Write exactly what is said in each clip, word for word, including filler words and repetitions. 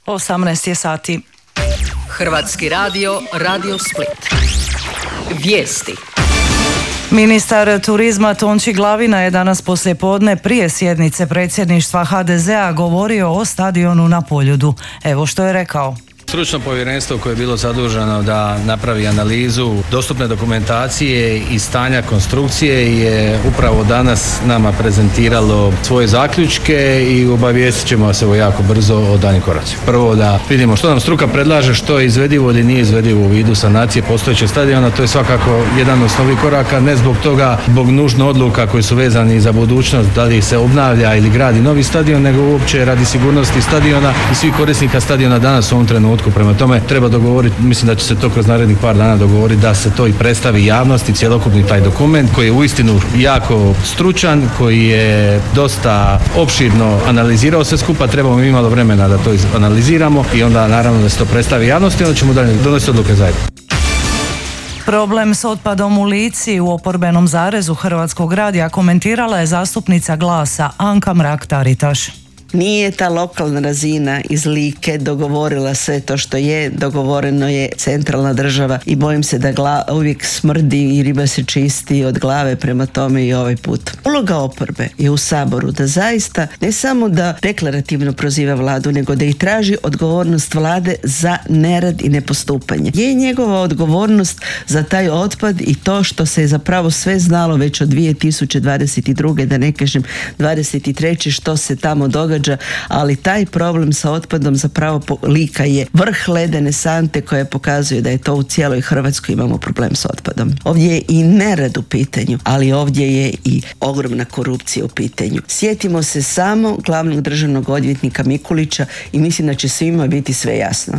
osamnaest je sati. Hrvatski radio, Radio Split. Vijesti. Ministar turizma Tonči Glavina je danas poslijepodne prije sjednice predsjedništva ha de zea govorio o stadionu na Poljudu. Evo što je rekao. Stručno povjerenstvo koje je bilo zaduženo da napravi analizu dostupne dokumentacije i stanja konstrukcije je upravo danas nama prezentiralo svoje zaključke i obavijestit ćemo se jako brzo o daljnjim koracima. Prvo da vidimo što nam struka predlaže, što je izvedivo ili nije izvedivo u vidu sanacije postojećeg stadiona. To je svakako jedan od osnovnih koraka, ne zbog toga, zbog nužno odluka koji su vezani za budućnost, da li se obnavlja ili gradi novi stadion, nego uopće radi sigurnosti stadiona i svih korisnika stadiona danas u ovom trenutku. Prema tome treba dogovoriti, mislim da će se to kroz narednih par dana dogovoriti da se to i predstavi javnosti, cjelokupni taj dokument koji je uistinu jako stručan, koji je dosta opširno analizirao sve skupa, trebamo mi malo vremena da to analiziramo i onda naravno da se to predstavi javnosti i onda ćemo dalje donositi odluke zajedno. Problem s otpadom u Lici u oporbenom zarezu Hrvatskog radija komentirala je zastupnica Glasa Anka Mrak-Taritaš. Nije ta lokalna razina iz Like dogovorila sve to što je, dogovoreno je centralna država i bojim se da gla, uvijek smrdi i riba se čisti od glave, prema tome i ovaj put. Uloga oporbe je u Saboru da zaista ne samo da deklarativno proziva vladu, nego da i traži odgovornost vlade za nerad i nepostupanje. Je njegova odgovornost za taj otpad i to što se je zapravo sve znalo već od dvije tisuće dvadeset druge da ne kažem dvadeset treće što se tamo događa, ali taj problem sa otpadom zapravo Lika je vrh ledene sante koja pokazuje da je to u cijeloj Hrvatskoj imamo problem s otpadom. Ovdje je i nerad u pitanju, ali ovdje je i ogromna korupcija u pitanju. Sjetimo se samo glavnog državnog odvjetnika Mikulića i mislim da će svima biti sve jasno.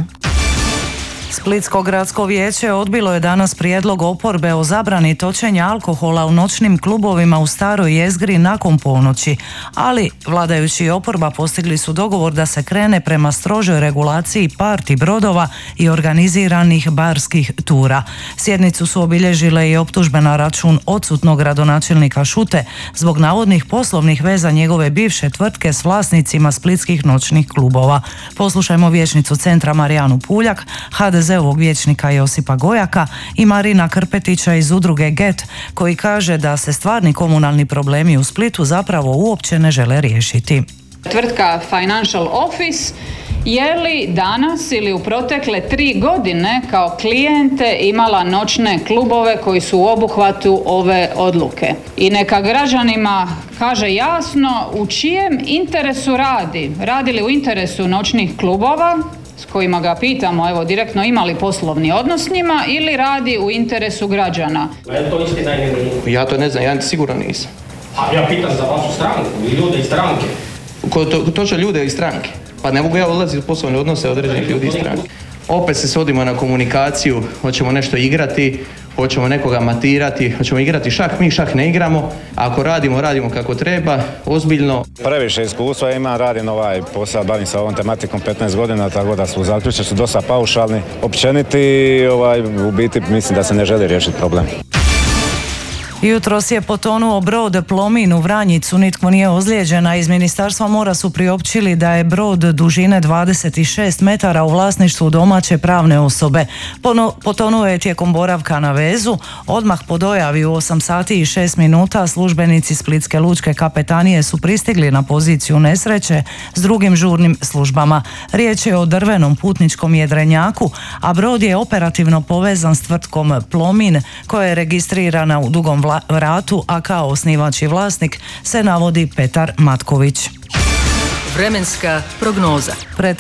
Splitsko gradsko vijeće odbilo je danas prijedlog oporbe o zabrani točenja alkohola u noćnim klubovima u Staroj jezgri nakon ponoći, ali vladajući i oporba postigli su dogovor da se krene prema strožoj regulaciji parti brodova i organiziranih barskih tura. Sjednicu su obilježile i optužbe na račun odsutnog gradonačelnika Šute zbog navodnih poslovnih veza njegove bivše tvrtke s vlasnicima splitskih noćnih klubova. Poslušajmo vijećnicu centra Marijanu Puljak, ha de zea-ovog vijećnika Josipa Gojaka i Marina Krpetića iz udruge Get, koji kaže da se stvarni komunalni problemi u Splitu zapravo uopće ne žele riješiti. Tvrtka Financial Office je li danas ili u protekle tri godine kao klijente imala noćne klubove koji su u obuhvatu ove odluke? I neka građanima kaže jasno u čijem interesu radi. Radi li u interesu noćnih klubova s kojima ga pitamo, evo, direktno imali poslovni odnos s njima ili radi u interesu građana? Je to istina ili nije? Ja to ne znam, ja sigurno nisam. A ja pitam za vašu stranku i ljude iz stranke. Ko to, to će ljude iz stranke? Pa ne mogu ja ulaziti u poslovne odnose određenih ljudi iz stranke. Opet se svodimo na komunikaciju, hoćemo nešto igrati, hoćemo nekoga matirati, hoćemo igrati šah, mi šah ne igramo, ako radimo, radimo kako treba, ozbiljno. Previše iskustva imam, radim ovaj posao, bavim se ovom tematikom petnaest godina, tako da su zaključci su dosta paušalni, općeniti, ovaj, u biti mislim da se ne želi riješiti problem. Jutros je potonuo brod Plomin u Vranjicu, nitko nije ozlijeđen, a iz Ministarstva mora su priopćili da je brod dužine dvadeset šest metara u vlasništvu domaće pravne osobe. Pono, potonuo je tijekom boravka na vezu, odmah po dojavi u osam sati i šest minuta službenici Splitske lučke kapetanije su pristigli na poziciju nesreće s drugim žurnim službama. Riječ je o drvenom putničkom jedrenjaku, a brod je operativno povezan s tvrtkom Plomin koja je registrirana u Dugom Ratu, a kao osnivač i vlasnik se navodi Petar Matković. Vremenska prognoza. Pred